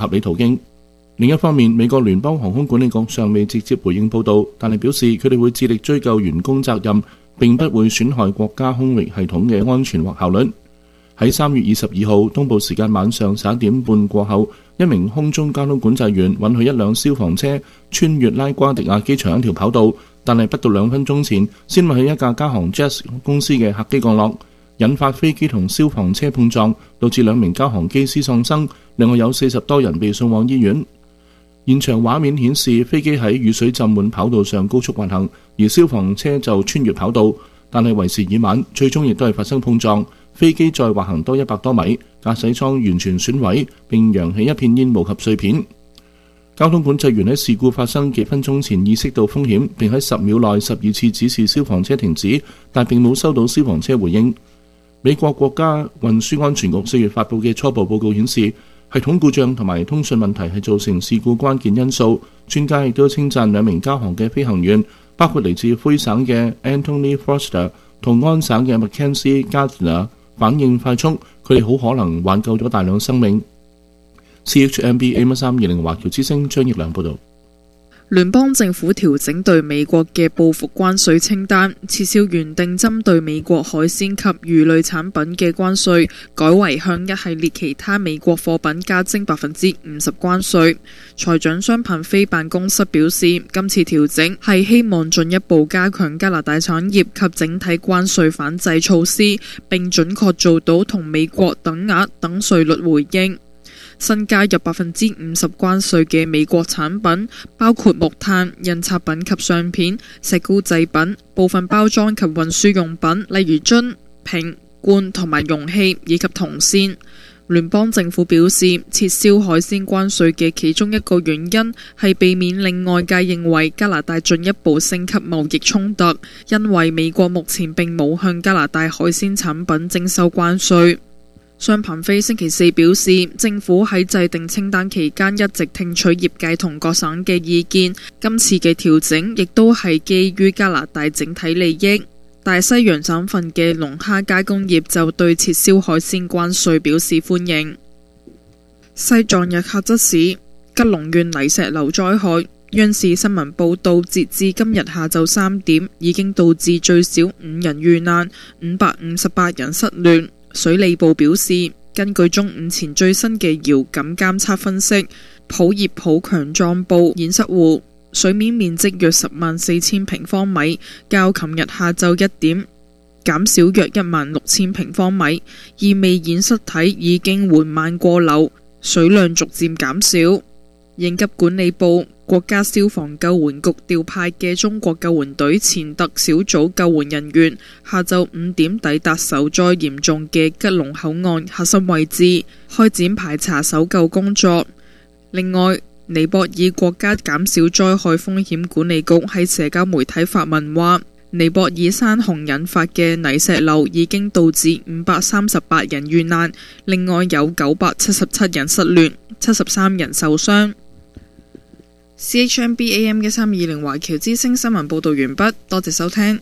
合理途徑。另一方面，美國聯邦航空管理局尚未直接回應報道，但係表示佢哋會致力追究員工責任，並不會損害國家空域系統嘅安全或效率。喺3月22號東部時間晚上11點半過後，一名空中交通管制員允許一輛消防車穿越拉瓜迪亞機場一條跑道，但係不到2分鐘前先允許一架加航 Jet 公司嘅客機降落，引發飛機同消防車碰撞，導致2名加航機師喪生，另外有40多人被送往醫院。現場畫面顯示飛機喺雨水浸滿跑道上高速運行，而消防車就穿越跑道，但係為時已晚，最終亦都係發生碰撞。飛機再滑行多100多米，駕駛艙完全損毀，並揚起一片煙霧及碎片。交通管制員喺事故發生幾分鐘前意識到風險，並喺10秒內12次指示消防車停止，但並冇收到消防車回應。美國國家運輸安全局4月發布嘅初步報告顯示，系統故障同埋通訊問題係造成事故關鍵因素。專家亦都稱讚2名加航嘅飛行員，包括嚟自灰省嘅 Anthony Foster 同安省嘅 Mackenzie Gardner， 反應快速，佢哋好可能挽救咗大量生命。CHMB AM320 華僑之聲張益良報導。 聯邦政府調整對美國嘅報復關稅清單，撤銷原定針對美國海鮮及魚類產品嘅關稅，改為向一系列其他美國貨品加徵50%關稅。財長商品非辦公室表示，今次調整係希望進一步加強加拿大產業及整體關稅反制措施，並準確做到同美國等額等稅率回應。新加入50%關稅嘅美國產品包括木炭、印刷品及相片、石膏製品、部分包裝及運輸用品，例如樽、瓶、罐同埋容器，以及銅線。聯邦政府表示，撤銷海鮮關稅嘅其中一個原因係避免令外界認為加拿大進一步升級貿易衝突，因為美國目前並冇向加拿大海鮮產品徵收關稅。商品飛星期4表示，政府喺制定清單期間一直聽取業界同各省嘅意見，今次嘅調整亦都係基於加拿大整體利益。大西洋省份嘅龍蝦加工業就對撤銷海鮮關稅表示歡迎。西藏日喀則市吉隆縣泥石流災害，央視新聞報道，截至今日下晝3點，已經導致最少5人遇難，558人失聯。水利部表示，根據中午前最新嘅遙感監測分析，普葉普強壯部堰塞湖水面面積約104000平方米，較琴日下晝1點減少約16000平方米，意味堰塞體已經緩慢過流，水量逐漸減少。應急管理部、國家消防救援局調派嘅中國救援隊前特小組救援人員下晝5點抵達受災嚴重嘅吉隆口岸核心位置，開展排查搜救工作。另外，尼泊爾國家減少災害風險管理局喺社交媒體發文話，尼泊爾山洪引發嘅泥石流已經導致538人遇難，另外有977人失聯，73人受傷。CHMB AM1320 華僑之聲新聞報道完畢，多謝收聽。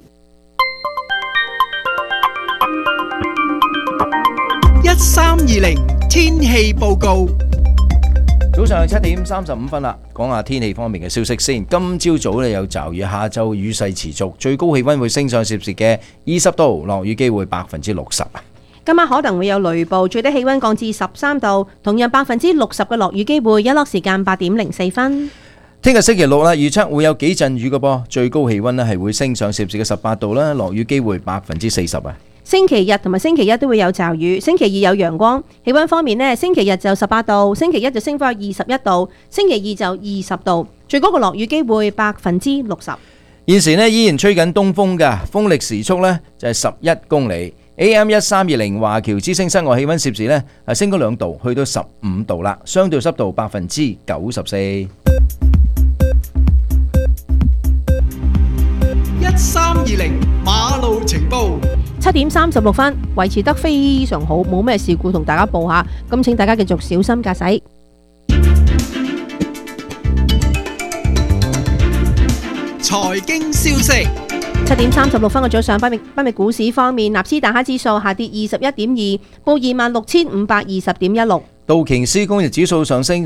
1320天氣報告。 早上7點35分啦，講下天氣方面嘅消息先。今朝早呢有驟雨，下晝雨勢持續，最高氣溫會升上攝氏嘅20度，落雨機會60%。 今晚可能會有雷暴，最低氣溫降至13度，同樣60%嘅落雨機會，日落時間8點04分。 聽日星期六啦，預測會有幾陣雨嘅噃，最高氣溫呢係會升上攝氏嘅18度啦，落雨機會40%啊。 星期日同埋星期一都會有驟雨，星期二有陽光。氣溫方面呢，星期日就18度，星期一就升翻21度，星期二就20度，最高嘅落雨機會60%。 現時呢依然吹緊東風㗎，風力時速呢就係11公里。AM1320 華僑之聲室外氣溫攝氏呢係升咗2度，去到15度啦，相對濕度94%。 1320馬路情報。 7點36分，維持得非常好，冇咩事故同大家報下，咁請大家繼續小心駕駛。 財經消息。 7點36分嘅早上，北美股市方面，納斯達克指數下跌21.2，報26,520.16。 道瓊斯工業指數上升